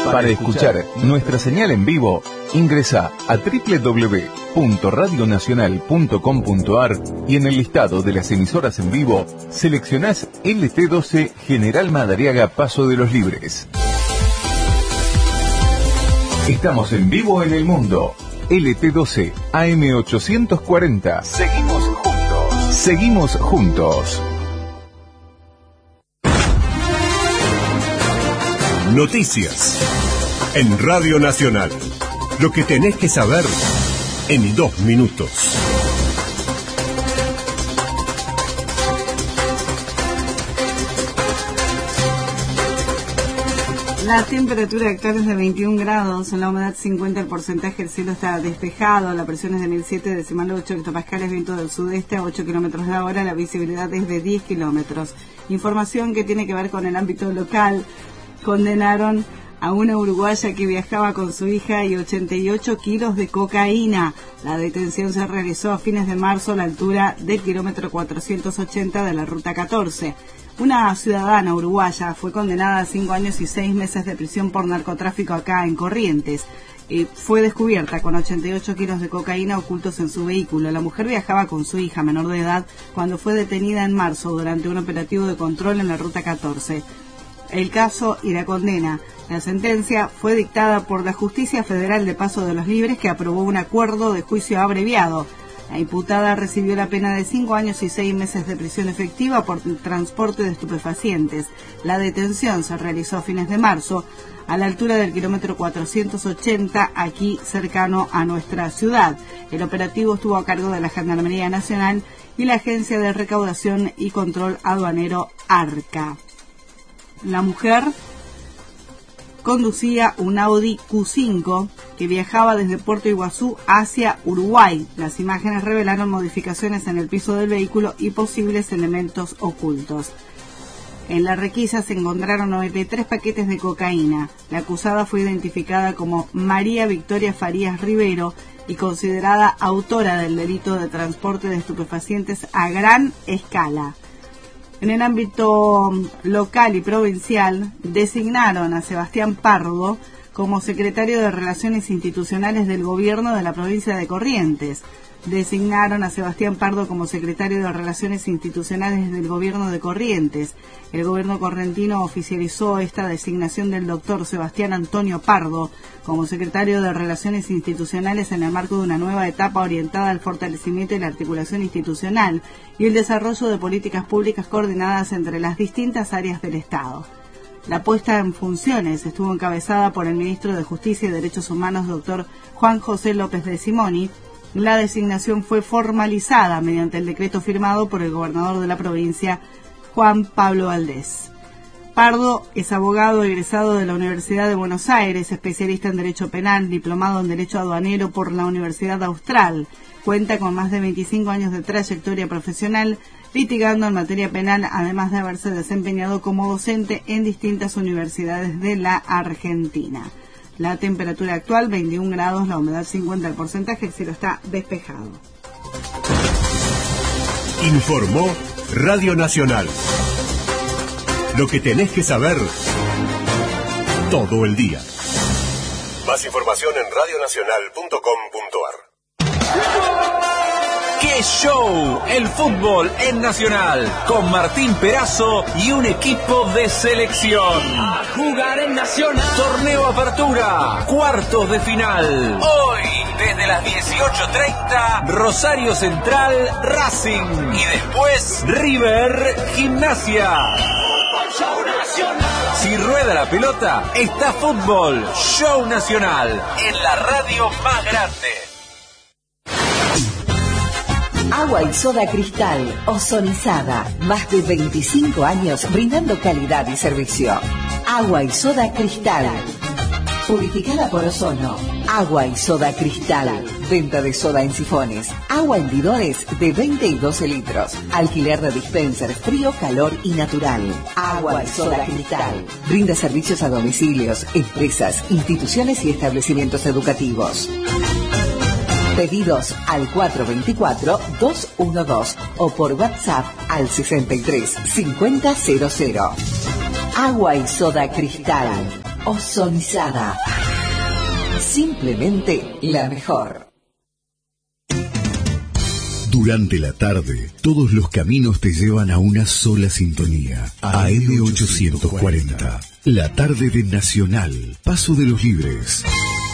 Para escuchar nuestra señal en vivo, ingresa a www.radionacional.com.ar y en el listado de las emisoras en vivo seleccionás LT12 General Madariaga Paso de los Libres. Estamos en vivo en el mundo. LT12 AM840. Seguimos juntos. Seguimos juntos. Noticias en Radio Nacional. Lo que tenés que saber en 2 minutos. La temperatura actual es de 21 grados, la humedad 50%, el porcentaje, el cielo está despejado, la presión es de 1007,8 hectopascales, viento del sudeste a 8 kilómetros la hora, la visibilidad es de 10 kilómetros. Información que tiene que ver con el ámbito local. Condenaron a una uruguaya que viajaba con su hija y 88 kilos de cocaína. La detención se realizó a fines de marzo a la altura del kilómetro 480 de la ruta 14. Una ciudadana uruguaya fue condenada a 5 años y 6 meses de prisión por narcotráfico acá en Corrientes. Fue descubierta con 88 kilos de cocaína ocultos en su vehículo. La mujer viajaba con su hija menor de edad cuando fue detenida en marzo durante un operativo de control en la ruta 14. El caso y la condena. La sentencia fue dictada por la Justicia Federal de Paso de los Libres, que aprobó un acuerdo de juicio abreviado. La imputada recibió la pena de 5 años y 6 meses de prisión efectiva por transporte de estupefacientes. La detención se realizó a fines de marzo, a la altura del kilómetro 480, aquí cercano a nuestra ciudad. El operativo estuvo a cargo de la Gendarmería Nacional y la Agencia de Recaudación y Control Aduanero ARCA. La mujer conducía un Audi Q5 que viajaba desde Puerto Iguazú hacia Uruguay. Las imágenes revelaron modificaciones en el piso del vehículo y posibles elementos ocultos. En la requisa se encontraron 93 paquetes de cocaína. La acusada fue identificada como María Victoria Farías Rivero y considerada autora del delito de transporte de estupefacientes a gran escala. En el ámbito local y provincial, designaron a Sebastián Pardo como secretario de Relaciones Institucionales del Gobierno de la provincia de Corrientes. Designaron a Sebastián Pardo como secretario de Relaciones Institucionales del Gobierno de Corrientes. El gobierno correntino oficializó esta designación del doctor Sebastián Antonio Pardo como secretario de Relaciones Institucionales en el marco de una nueva etapa orientada al fortalecimiento y la articulación institucional y el desarrollo de políticas públicas coordinadas entre las distintas áreas del Estado. La puesta en funciones estuvo encabezada por el ministro de Justicia y Derechos Humanos, doctor Juan José López de Simoni. La designación fue formalizada mediante el decreto firmado por el gobernador de la provincia, Juan Pablo Valdés. Pardo es abogado egresado de la Universidad de Buenos Aires, especialista en Derecho Penal, diplomado en Derecho Aduanero por la Universidad Austral. Cuenta con más de 25 años de trayectoria profesional, litigando en materia penal, además de haberse desempeñado como docente en distintas universidades de la Argentina. La temperatura actual, 21 grados, la humedad 50%, el porcentaje, el cielo está despejado. Informó Radio Nacional. Lo que tenés que saber todo el día. Más información en radionacional.com.ar. ¡Qué show! El fútbol en Nacional, con Martín Perazo y un equipo de selección. A jugar en Nacional. Torneo Apertura, cuartos de final. Hoy, desde las 18:30, Rosario Central, Racing. Y después, River, Gimnasia. Show Nacional. Si rueda la pelota, está fútbol. Show Nacional, en la radio más grande. Agua y soda Cristal, ozonizada. Más de 25 años brindando calidad y servicio. Agua y soda Cristal. Purificada por ozono. Agua y soda Cristal. Venta de soda en sifones. Agua en bidones de 20 y 12 litros. Alquiler de dispenser frío, calor y natural. Agua y soda Cristal. Brinda servicios a domicilios, empresas, instituciones y establecimientos educativos. Pedidos al 424-212 o por WhatsApp al 63 5000. Agua y soda Cristal. Ozonizada. Simplemente la mejor. Durante la tarde, todos los caminos te llevan a una sola sintonía. AM840. La tarde de Nacional. Paso de los Libres.